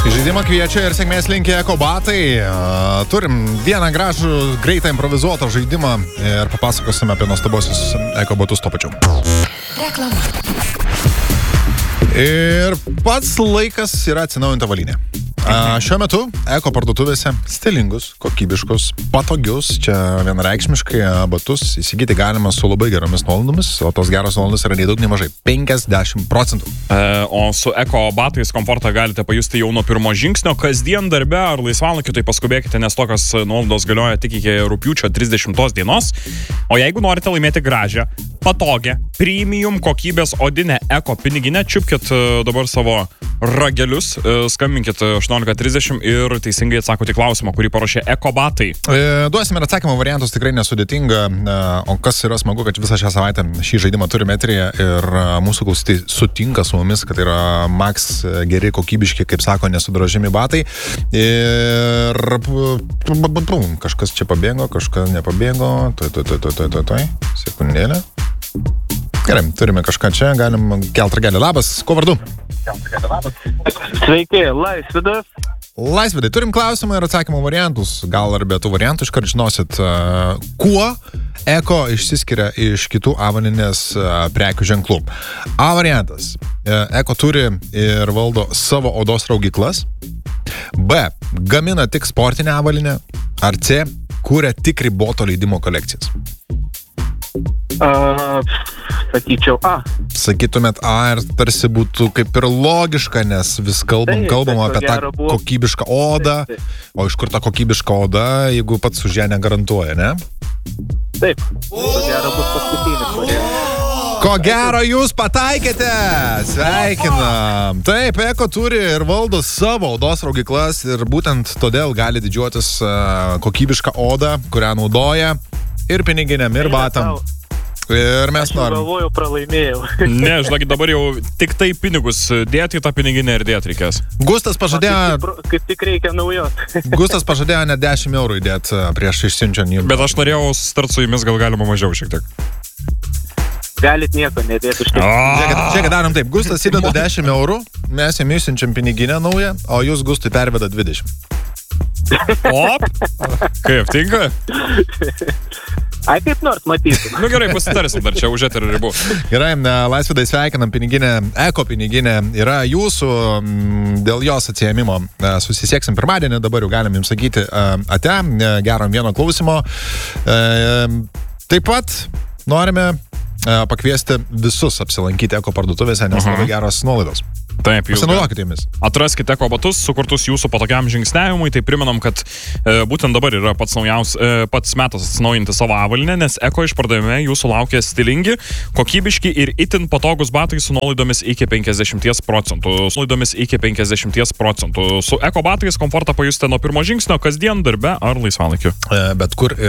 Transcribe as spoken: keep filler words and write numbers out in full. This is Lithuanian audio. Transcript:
Žaidimą kviečia ir sėkmės linkia Eko batai. Turim vieną gražų, greitą improvizuotą žaidimą ir papasakosime apie nuostabosius Eko batus to pačiu. Reklama. Ir pats laikas yra atsinaujinti avalynę. A, šiuo metu Eko parduotuvėse stilingus, kokybiškus, patogius, čia vienareikšmiškai batus įsigyti galima su labai geromis nuolaidomis, o tos geros nuolaidos yra nei daug, nei mažai – penkiasdešimt procentų. E, o su Eko batais komfortą galite pajusti jau nuo pirmo žingsnio, kasdien darbe ar laisvalaikiu, tai paskubėkite, nes tokios nuolaidos galioja tik iki rugpjūčio trisdešimtos dienos. O jeigu norite laimėti gražią, patogią, premium kokybės odinę Eko piniginę, čiupkit dabar savo ragelius, skambinkit aštuoniolika trisdešimt ir teisingai atsakote klausimą, kurį paruošė Eko batai. E, duosime ir atsakymo variantus, tikrai nesudėtinga, e, o kas yra smagu, kad visą šią savaitę šį žaidimą turime eteryje ir mūsų klausytojai sutinka su mumis, kad yra max geri, kokybiški, kaip sako, nesudraužiami batai. Ir kažkas čia pabėgo, kažkas nepabėgo, toj, toj, toj, toj, toj, toj, sekundėlę. Gerai, turime kažką čia, galim kelt ragelį. Labas, kuo vardu? Sveiki, Laisvydas. Laisvydai, turim klausimą ir atsakymų variantus. Gal ar be tų variantų iškart žinosit, uh, kuo Eko išsiskiria iš kitų avalinės uh, prekių ženklų. A variantas. Uh, Eko turi ir valdo savo odos raugyklas. B. Gamina tik sportinę avalinę. Ar C. Kūrė tik riboto leidimo kolekcijas. Uh, sakyčiau A. Sakytumėt A ir tarsi būtų kaip ir logiška, nes vis kalbam, taip, kalbam taip, apie tą buvo... kokybišką odą, taip, taip. O iš kur ta kokybiška oda, jeigu pats už ją negarantuoja, ne? Taip, ko gero bus paskutinis variantas. Ko gero jūs pataikėte! Sveikinam! Taip, Eko turi ir valdo savo odos raugyklas ir būtent todėl gali didžiuotis kokybišką odą, kurią naudoja ir piniginiam, ir batam. Ir mes Aš norim. galvoju, pralaimėjau. Ne, žinokit, dabar jau tik tai pinigus dėti į tą piniginę ir dėti reikės. Gustas pažadėjo... Kaip, kaip tik reikia naujos. Gustas pažadėjo net dešimt eurų įdėti prieš išsiunčiant jums. Bet aš norėjau start su jumis, gal galima mažiau šiek tiek. Galit nieko nedėti už tai. Žiūrėkit, žiūrėkit, darom taip. Gustas įdeda dešimt eurų, mes jam išsiunčiam piniginę naują, o jūs Gustui perveda dvidešimt. Op! Kaip, tinka? Ai, kaip nors matysim. Nu gerai, pasitarsim dar čia už eterio ribų. Gerai, Laisvydai, sveikinam, piniginė, Eko piniginė yra jūsų, dėl jos atsiėmimo susisieksim pirmadienį, dabar jau galim jums sakyti ate, gerom vieno klausimo. Taip pat norime pakviesti visus apsilankyti Eko parduotuvėse, nes labai geros nuolaidos. Taip, jūs pasinaudokite jomis. Atraskite Eko batus, sukurtus jūsų patogiam žingsniavimui, tai primenam, kad e, būtent dabar yra pats, naujaus, e, pats metas atsinaujinti savo avalinę, nes Eko išpardavime jūsų laukia stilingi, kokybiški ir itin patogus batai su nuolaidomis iki penkiasdešimt procentų. Su nuolaidomis iki penkiasdešimt procentų. Su Eko batais komfortą pajusite nuo pirmo žingsnio, kasdien darbe ar laisvalaikiu. E, bet kur